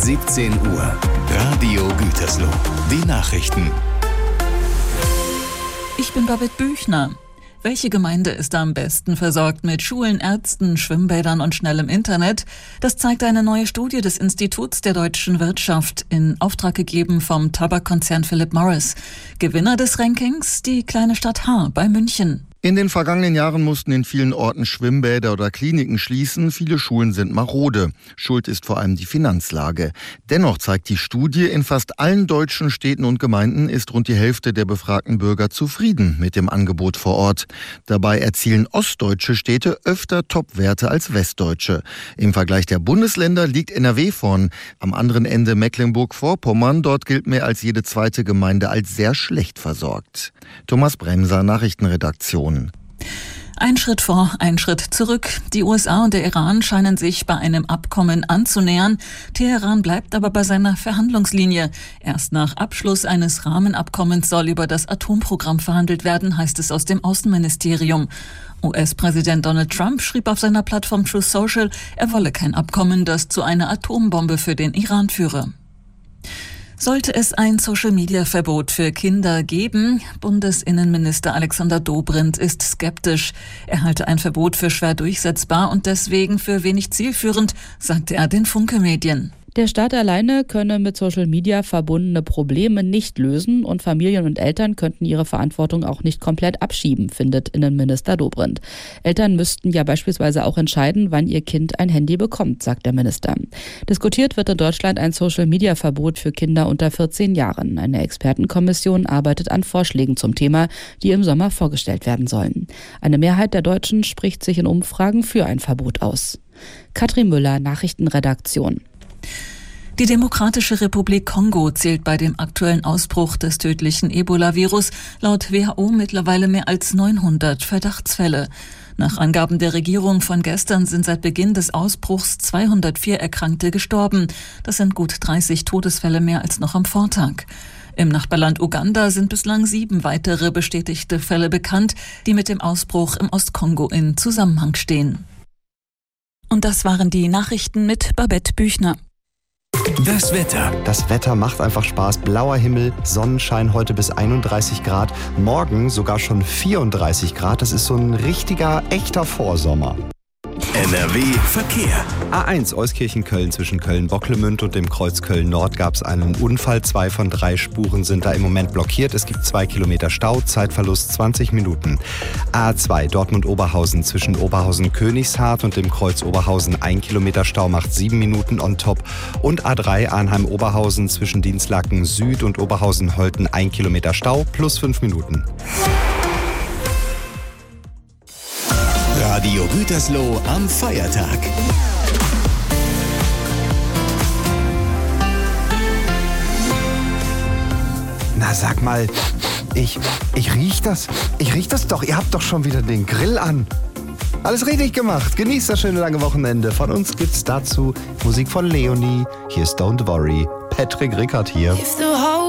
17 Uhr. Radio Gütersloh. Die Nachrichten. Ich bin Babette Büchner. Welche Gemeinde ist am besten versorgt mit Schulen, Ärzten, Schwimmbädern und schnellem Internet? Das zeigt eine neue Studie des Instituts der deutschen Wirtschaft, in Auftrag gegeben vom Tabakkonzern Philip Morris. Gewinner des Rankings, die kleine Stadt Haar bei München. In den vergangenen Jahren mussten in vielen Orten Schwimmbäder oder Kliniken schließen. Viele Schulen sind marode. Schuld ist vor allem die Finanzlage. Dennoch zeigt die Studie, in fast allen deutschen Städten und Gemeinden ist rund die Hälfte der befragten Bürger zufrieden mit dem Angebot vor Ort. Dabei erzielen ostdeutsche Städte öfter Topwerte als westdeutsche. Im Vergleich der Bundesländer liegt NRW vorn. Am anderen Ende Mecklenburg-Vorpommern. Dort gilt mehr als jede zweite Gemeinde als sehr schlecht versorgt. Thomas Bremser, Nachrichtenredaktion. Ein Schritt vor, ein Schritt zurück. Die USA und der Iran scheinen sich bei einem Abkommen anzunähern. Teheran bleibt aber bei seiner Verhandlungslinie. Erst nach Abschluss eines Rahmenabkommens soll über das Atomprogramm verhandelt werden, heißt es aus dem Außenministerium. US-Präsident Donald Trump schrieb auf seiner Plattform Truth Social, er wolle kein Abkommen, das zu einer Atombombe für den Iran führe. Sollte es ein Social-Media-Verbot für Kinder geben? Bundesinnenminister Alexander Dobrindt ist skeptisch. Er halte ein Verbot für schwer durchsetzbar und deswegen für wenig zielführend, sagte er den Funke-Medien. Der Staat alleine könne mit Social Media verbundene Probleme nicht lösen und Familien und Eltern könnten ihre Verantwortung auch nicht komplett abschieben, findet Innenminister Dobrindt. Eltern müssten ja beispielsweise auch entscheiden, wann ihr Kind ein Handy bekommt, sagt der Minister. Diskutiert wird in Deutschland ein Social Media Verbot für Kinder unter 14 Jahren. Eine Expertenkommission arbeitet an Vorschlägen zum Thema, die im Sommer vorgestellt werden sollen. Eine Mehrheit der Deutschen spricht sich in Umfragen für ein Verbot aus. Katrin Müller, Nachrichtenredaktion. Die Demokratische Republik Kongo zählt bei dem aktuellen Ausbruch des tödlichen Ebola-Virus laut WHO mittlerweile mehr als 900 Verdachtsfälle. Nach Angaben der Regierung von gestern sind seit Beginn des Ausbruchs 204 Erkrankte gestorben. Das sind gut 30 Todesfälle mehr als noch am Vortag. Im Nachbarland Uganda sind bislang 7 weitere bestätigte Fälle bekannt, die mit dem Ausbruch im Ostkongo in Zusammenhang stehen. Und das waren die Nachrichten mit Babette Büchner. Das Wetter. Das Wetter macht einfach Spaß. Blauer Himmel, Sonnenschein heute bis 31 Grad. Morgen sogar schon 34 Grad. Das ist so ein richtiger, echter Vorsommer. NRW Verkehr. A1 Euskirchen-Köln zwischen Köln-Bocklemünd und dem Kreuz Köln-Nord gab es einen Unfall. 2 von 3 Spuren sind da im Moment blockiert. Es gibt 2 Kilometer Stau, Zeitverlust 20 Minuten. A2 Dortmund-Oberhausen zwischen Oberhausen-Königshardt und dem Kreuz Oberhausen 1 Kilometer Stau macht 7 Minuten on top. Und A3 Arnheim-Oberhausen zwischen Dienstlaken Süd und Oberhausen-Holten 1 Kilometer Stau plus 5 Minuten. Radio Gütersloh am Feiertag. Na sag mal, ich riech das. Ich riech das doch. Ihr habt doch schon wieder den Grill an. Alles richtig gemacht. Genießt das schöne lange Wochenende. Von uns gibt's dazu Musik von Leonie. Hier ist Don't Worry. Patrick Rickard hier.